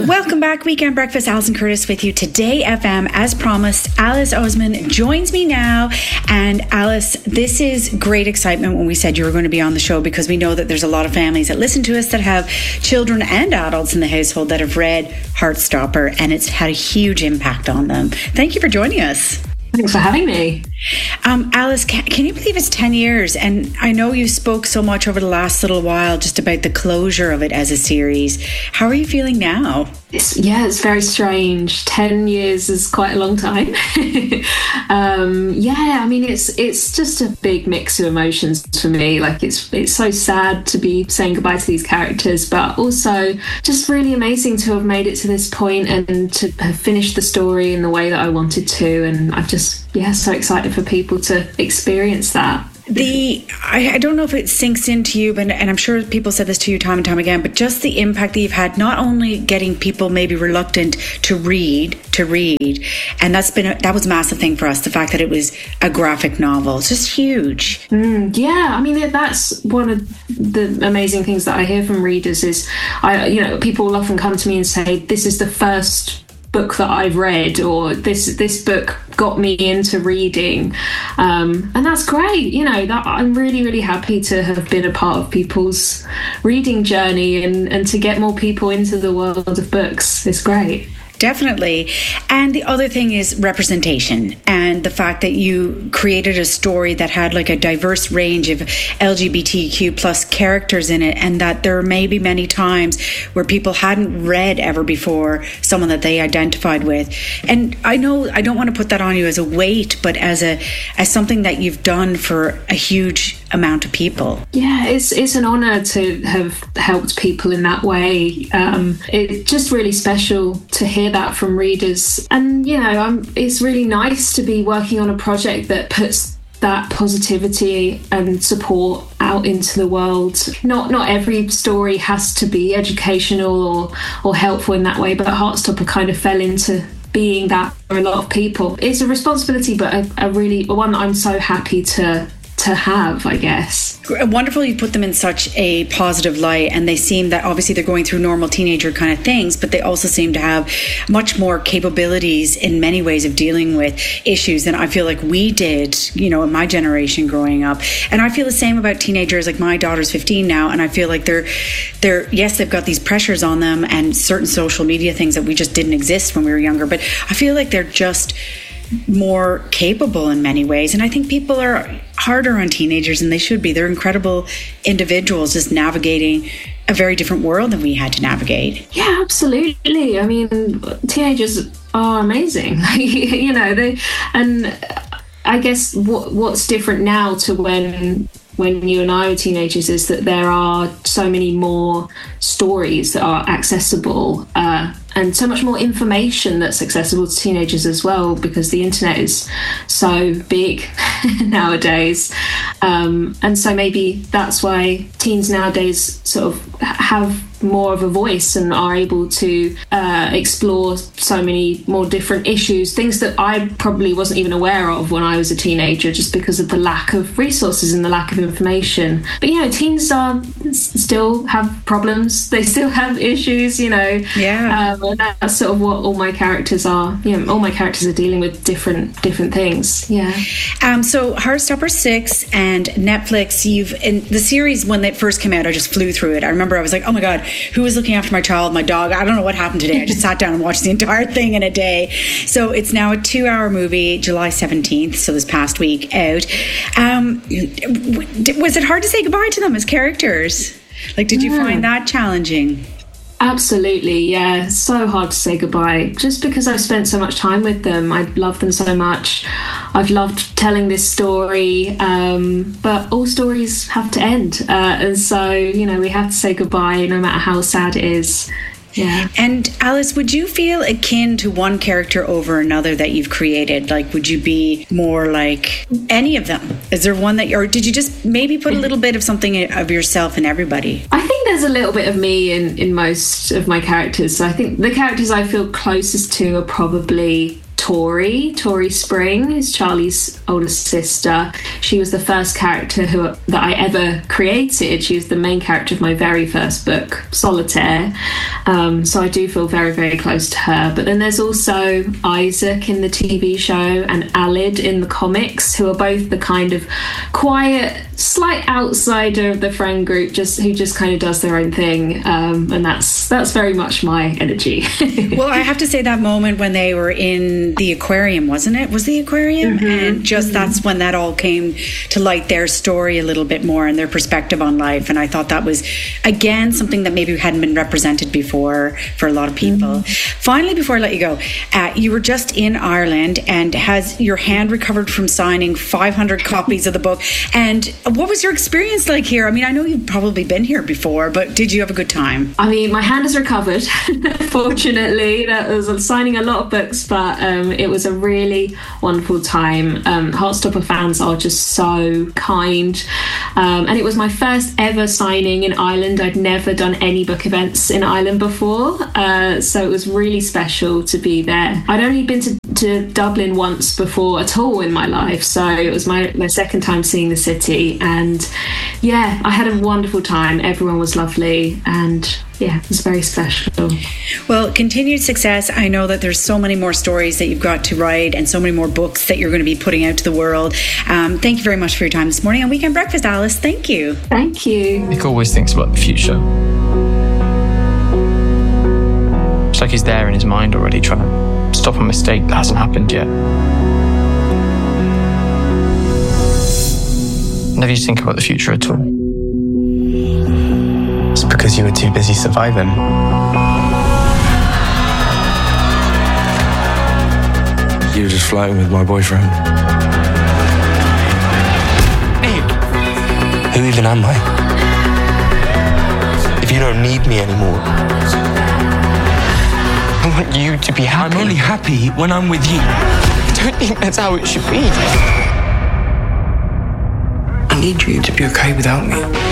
Welcome back, Weekend Breakfast. Alison Curtis with you. Today FM, as promised, Alice Oseman joins me now. And Alice, this is great excitement when we said you were going to be on the show, because we know that there's a lot of families that listen to us that have children and adults in the household that have read Heartstopper, and it's had a huge impact on them. Thank you for joining us. Thanks for having me. Alice, can you believe it's 10 years? And I know you spoke so much over the last little while just about the closure of it as a series. How are you feeling now? It's very strange. 10 years is quite a long time. It's just a big mix of emotions for me. Like it's so sad to be saying goodbye to these characters, but also just really amazing to have made it to this point and to have finished the story in the way that I wanted to. And I've just, so excited for people to experience that. I don't know if it sinks into you, and I'm sure people said this to you time and time again, but just the impact that you've had, not only getting people maybe reluctant to read, and that was a massive thing for us, the fact that it was a graphic novel. It's just huge. That's one of the amazing things that I hear from readers is, people will often come to me and say, this is the first book that I've read, or this book got me into reading, and that's great. That I'm really, really happy to have been a part of people's reading journey and to get more people into the world of books. It's great. Definitely. And the other thing is representation, and the fact that you created a story that had like a diverse range of LGBTQ plus characters in it, and that there may be many times where people hadn't read ever before someone that they identified with. And I know I don't want to put that on you as a weight, but as something that you've done for a huge amount of people. Yeah, it's an honour to have helped people in that way. It's just really special to hear that from readers, and it's really nice to be working on a project that puts that positivity and support out into the world. Not every story has to be educational or helpful in that way, but Heartstopper kind of fell into being that for a lot of people. It's a responsibility, but a really one that I'm so happy to have, I guess. Wonderful you put them in such a positive light, and they seem that obviously they're going through normal teenager kind of things, but they also seem to have much more capabilities in many ways of dealing with issues than I feel like we did, in my generation growing up. And I feel the same about teenagers. Like my daughter's 15 now, and I feel like they're yes, they've got these pressures on them and certain social media things that we just didn't exist when we were younger, but I feel like they're just more capable in many ways. And I think people are harder on teenagers than they should be. They're incredible individuals just navigating a very different world than we had to navigate. Yeah, absolutely. I mean, teenagers are amazing. And I guess what's different now to when you and I were teenagers is that there are so many more stories that are accessible, and so much more information that's accessible to teenagers as well, because the internet is so big nowadays. And so maybe that's why teens nowadays sort of have more of a voice and are able to explore so many more different issues, things that I probably wasn't even aware of when I was a teenager, just because of the lack of resources and the lack of information. But teens still have problems, they still have issues, and that's sort of what all my characters are. All my characters are dealing with different things. So Heartstopper 6 and Netflix, in the series, when they first came out, I just flew through it. I remember I was like, oh my god, who was looking after my child, my dog? I don't know what happened today. I just sat down and watched the entire thing in a day. So it's now a 2-hour movie, July 17th, so this past week out. Was it hard to say goodbye to them as characters? Like, did you find that challenging? Absolutely, yeah. So hard to say goodbye, just because I've spent so much time with them. I love them so much. I've loved telling this story, but all stories have to end. And so, we have to say goodbye no matter how sad it is. Yeah. And Alice, would you feel akin to one character over another that you've created? Like, would you be more like any of them? Is there one or did you just maybe put a little bit of something of yourself in everybody? I think there's a little bit of me in most of my characters. So I think the characters I feel closest to are probably Tori Spring is Charlie's older sister. She was the first character that I ever created. She was the main character of my very first book, Solitaire. So I do feel very, very close to her. But then there's also Isaac in the TV show and Alid in the comics, who are both the kind of quiet, slight outsider of the friend group, who just kind of does their own thing. And that's very much my energy. Well, I have to say that moment when they were in the aquarium, wasn't it? Was the aquarium? Mm-hmm. And just that's when that all came to light, their story a little bit more and their perspective on life. And I thought that was, again, something that maybe hadn't been represented before for a lot of people. Mm-hmm. Finally, before I let you go, you were just in Ireland, and has your hand recovered from signing 500 copies of the book? And what was your experience like here? I mean, I know you've probably been here before, but did you have a good time? I mean, my hand has recovered, fortunately. That was signing a lot of books, but it was a really wonderful time. Heartstopper fans are just so kind. And it was my first ever signing in Ireland. I'd never done any book events in Ireland before. So it was really special to be there. I'd only been to Dublin once before at all in my life. So it was my second time seeing the city. And yeah, I had a wonderful time. Everyone was lovely. And yeah, it was very special. Well, continued success. I know that there's so many more stories that you've got to write and so many more books that you're going to be putting out to the world. Thank you very much for your time this morning on Weekend Breakfast, Alice. Thank you. Thank you. Nick always thinks about the future. It's like he's there in his mind already, trying to stop a mistake that hasn't happened yet. Never used to think about the future at all. It's because you were too busy surviving. You were just flirting with my boyfriend. Nick! Who even am I? If you don't need me anymore. I want you to be happy. I'm only happy when I'm with you. I don't think that's how it should be. I need you to be okay without me.